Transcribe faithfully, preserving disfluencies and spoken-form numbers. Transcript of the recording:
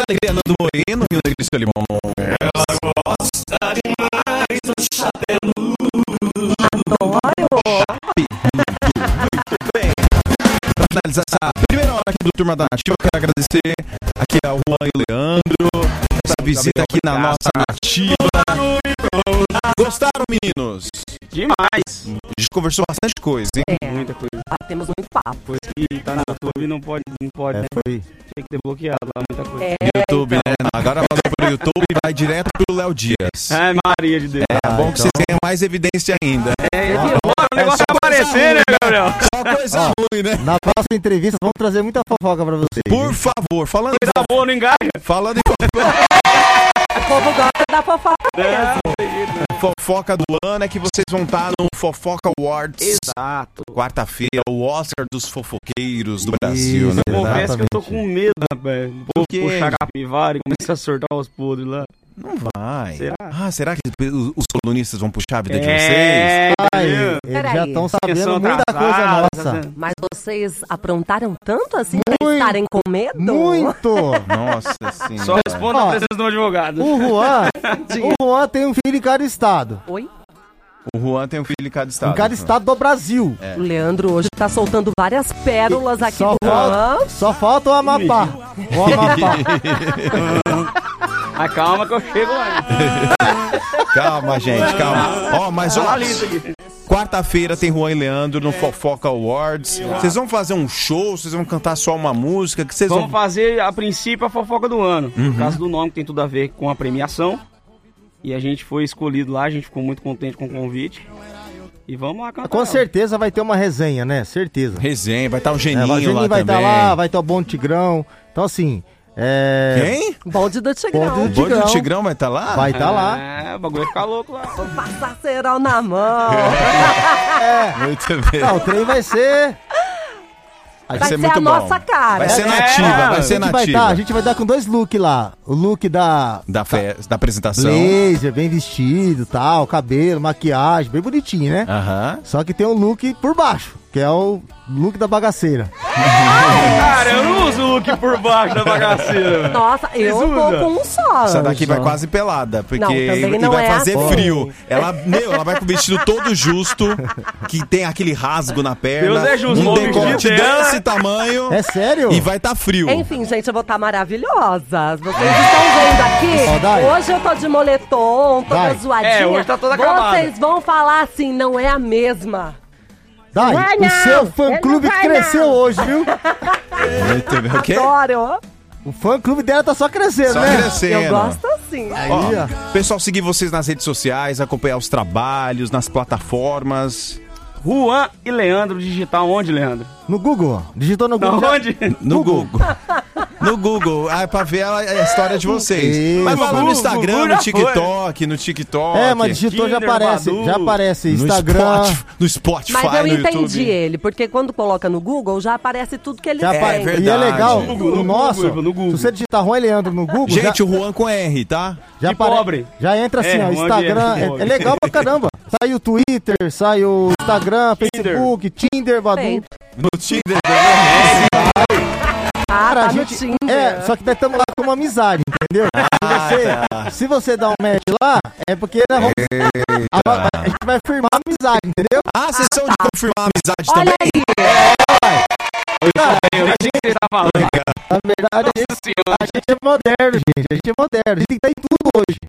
alegria, Nando Moreno, Rio Negro e seu limão. Ela gosta demais do chapéu. Adoro. Muito bem. Pra finalizar essa primeira hora aqui do Turma da Nativa, eu quero agradecer aqui ao Juan e Leandro, essa visita aqui na nossa Nativa. Gostaram, meninos? Demais. A gente conversou bastante coisa, hein? É, Muita coisa. ah, temos muito papo. Coisa que tá no YouTube não pode, não pode, É, né? foi. Tinha que ter bloqueado lá muita coisa. É, YouTube, então. né? Agora passou pelo YouTube e vai direto pro Léo Dias. Ai, Maria de Deus. É Ah, bom então. que vocês tenham mais evidência ainda. É, Viu? agora o negócio É só vai aparecer, coisa né, Gabriel? Só coisa Ó, ruim, né? Na próxima entrevista, vamos trazer muita fofoca pra vocês. Por favor, falando, Coisa boa não engaja. falando em O povo gosta da fofoca mesmo. fofoca do ano, é que vocês vão estar no Fofoca Awards. Exato. Quarta-feira, o Oscar dos fofoqueiros do Brasil, Isso, né? Confesso que eu tô exatamente. com medo, rapaz. Vou quê? puxar a capivara e começar a sortar os podres lá. Não vai. Será? Ah, será que os os colunistas vão puxar a vida de vocês? É, Ai, entendeu? eles Peraí. já estão sabendo Atenção muita coisa atrasada, nossa. tá Mas vocês aprontaram tanto assim pra Muito. estarem com medo? Muito! Nossa senhora. Só responda Ó, a presença do advogado. O Juan, o Juan tem um filho em cada estado. Oi? O Juan tem um filho em cada estado. Em cada estado do Brasil. O Leandro hoje tá soltando várias pérolas aqui Só do falta, Juan. só falta o Amapá. O Amapá. Ah, calma que eu chego lá. Calma, gente, calma. Ó, mas Tá ó, na lista aqui. quarta-feira tem Juan e Leandro no Fofoca Awards. Vocês vão fazer um show? Vocês vão cantar só uma música? Que vocês Vamos vão... fazer, a princípio, a fofoca do ano. Por causa do nome, que tem tudo a ver com a premiação. E a gente foi escolhido lá, a gente ficou muito contente com o convite. E vamos lá cantar. Com certeza vai ter uma resenha, né? Certeza. Resenha, vai estar o É, Geninho o Geninho lá vai também. estar lá, vai estar o Bom Tigrão. Então, assim. É... Quem? Bonde do Tigrão. Bonde O do Bonde do Tigrão. Tigrão vai estar lá? Vai estar lá. É, o bagulho vai ficar louco lá. Passar cerol na mão. Muito bem. Não, o trem vai ser. Vai, Vai ser ser muito a bom. nossa cara. Vai ser É, nativa, vai a ser a, gente vai nativa. tá, a gente vai dar com dois looks lá. O look da Da, fe... da apresentação. blazer, bem vestido, tal, cabelo, maquiagem, bem bonitinho, né? Aham. Só que tem um look por baixo, que é o look da bagaceira. Cara, eu não uso o look por baixo da bagaceira. Nossa, eu Vocês vou usam? com um só. Essa daqui vai só. quase pelada, porque Não, também e não vai é fazer assim. frio. Ela, meu, ela vai com o vestido todo justo, que tem aquele rasgo na perna, Deus é justo, um o decote vestido dela- desse tamanho É sério? e vai tá frio. Enfim, gente, eu vou estar maravilhosa. Vocês estão vendo aqui? Ó, Dai. Hoje eu tô de moletom, toda Dai. zoadinha. É, hoje tá toda acabada. Vocês vão falar assim, não é a mesma. Dai, Vai o não, seu ele fã-clube não vai cresceu não. hoje, viu? Muito bem. O quê? Adoro. O fã-clube dela tá só crescendo, Só né? crescendo. Eu gosto assim. Aí, Ó, ó. pessoal, seguir vocês nas redes sociais, acompanhar os trabalhos, nas plataformas. Juan e Leandro digital onde, Leandro? No Google, digitou no Da Google. já- onde? No Google. No Google. Ah, é pra ver a, a história de vocês. Isso. Mas vai lá no Google, Instagram, Google no já TikTok, no TikTok. É, mas digitou já Tinder, aparece, Badu. já aparece no Instagram. Spotify, no Spotify, Mas eu no entendi YouTube. ele, porque quando coloca no Google, já aparece tudo que ele Já tem. apare- verdade. E é legal, No Google, o no nosso, Google, no Google. se você digitar Juan e Leandro no Google, Gente, já, o Juan com R, tá? já, que pobre. já entra assim, É, ó, Juan Instagram, de- é, é legal pra caramba. Sai o Twitter, sai o Instagram, Facebook, Tinder, Badu. Tem. No Tinder. Ah, Cara, tá a no gente, Tinder. é, só que nós estamos lá com uma amizade, entendeu? Você- se você dá um match lá, é porque nós vamos, a, a gente vai firmar a amizade, entendeu? Ah, vocês são de confirmar a amizade Olha também? aí. Eu nem sei o que ele tá falando. Na verdade, a gente, a gente é moderno, gente. A gente é moderno. A gente tem que estar em tudo hoje.